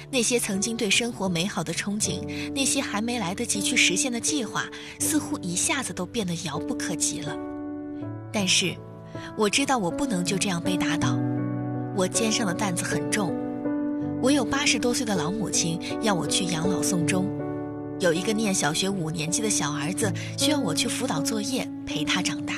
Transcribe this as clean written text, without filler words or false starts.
那些曾经对生活美好的憧憬，那些还没来得及去实现的计划，似乎一下子都变得遥不可及了。但是我知道我不能就这样被打倒，我肩上的担子很重，我有80多岁的老母亲要我去养老送终，有一个念小学5年级的小儿子需要我去辅导作业陪他长大。